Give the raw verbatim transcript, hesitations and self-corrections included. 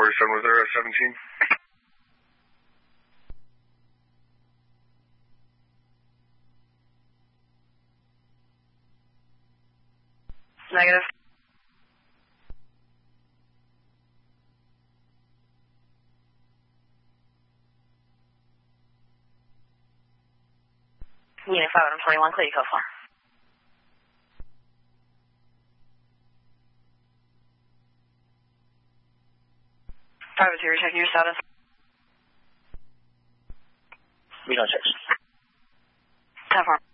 forty-seven was there at seventeen? Negative. Unit five twenty-one, clear code four. five oh two, checking your status. We don't check. ten four.